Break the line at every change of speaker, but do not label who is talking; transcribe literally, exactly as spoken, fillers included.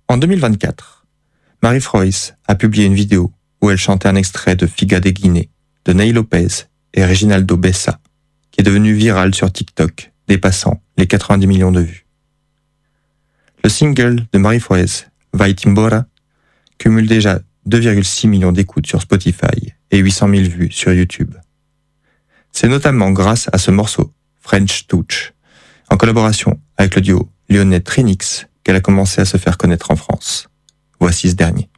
En deux mille vingt-quatre, Marie Frois a publié une vidéo où elle chantait un extrait de Figa de Guinée de Ney Lopez et Reginaldo Bessa, qui est devenu viral sur TikTok, dépassant les quatre-vingt-dix millions de vues. Le single de Marie Frois, Vai Timbora, cumule déjà deux virgule six millions d'écoutes sur Spotify et huit cent mille vues sur YouTube. C'est notamment grâce à ce morceau, French Touch, en collaboration avec le duo lyonnais Trinix, qu'elle a commencé à se faire connaître en France. Voici ce dernier.